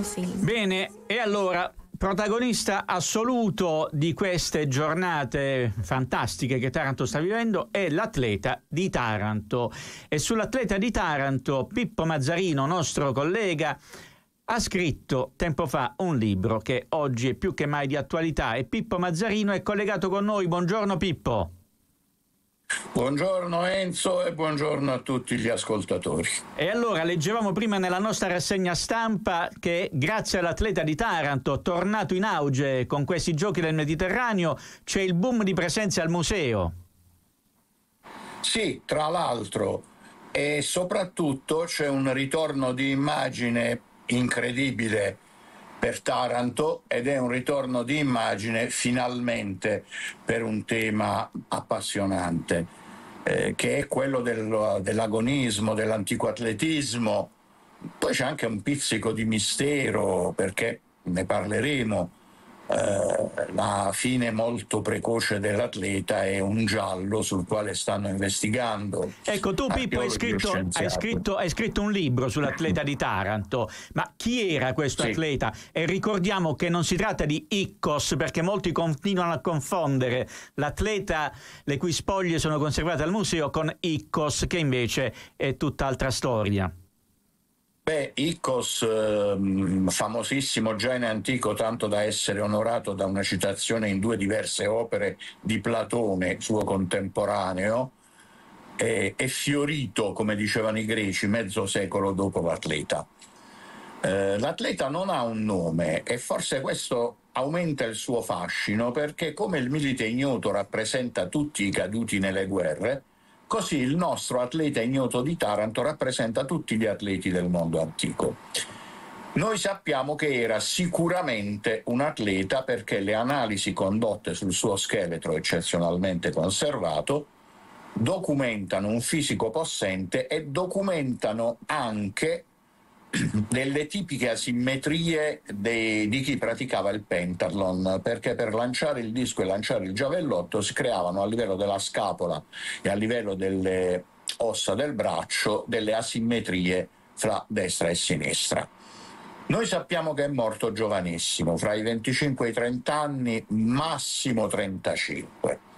film. Bene, e allora, protagonista assoluto di queste giornate fantastiche che Taranto sta vivendo è l'atleta di Taranto. E sull'atleta di Taranto, Pippo Mazzarino, nostro collega, ha scritto tempo fa un libro che oggi è più che mai di attualità e Pippo Mazzarino è collegato con noi. Buongiorno Pippo. Buongiorno Enzo e buongiorno a tutti gli ascoltatori. E allora leggevamo prima nella nostra rassegna stampa che grazie all'atleta di Taranto, tornato in auge con questi giochi del Mediterraneo, c'è il boom di presenze al museo. Sì, tra l'altro, e soprattutto c'è un ritorno di immagine incredibile per Taranto ed è un ritorno di immagine finalmente per un tema appassionante, che è quello dell'agonismo, dell'antico atletismo. Poi c'è anche un pizzico di mistero, perché ne parleremo. La fine molto precoce dell'atleta è un giallo sul quale stanno investigando. Ecco, tu Pippo hai scritto un libro sull'atleta di Taranto, ma chi era questo atleta? E ricordiamo che non si tratta di Iccos, perché molti continuano a confondere l'atleta le cui spoglie sono conservate al museo con Iccos, che invece è tutt'altra storia. Beh, Iccos, famosissimo gene antico, tanto da essere onorato da una citazione in 2 diverse opere di Platone, suo contemporaneo, è fiorito, come dicevano i greci, mezzo secolo dopo l'atleta. L'atleta non ha un nome e forse questo aumenta il suo fascino, perché come il milite ignoto rappresenta tutti i caduti nelle guerre, così il nostro atleta ignoto di Taranto rappresenta tutti gli atleti del mondo antico. Noi sappiamo che era sicuramente un atleta perché le analisi condotte sul suo scheletro, eccezionalmente conservato, documentano un fisico possente e documentano anche delle tipiche asimmetrie di chi praticava il pentathlon, perché per lanciare il disco e lanciare il giavellotto si creavano a livello della scapola e a livello delle ossa del braccio delle asimmetrie fra destra e sinistra. Noi sappiamo che è morto giovanissimo, fra i 25 e i 30 anni, massimo 35.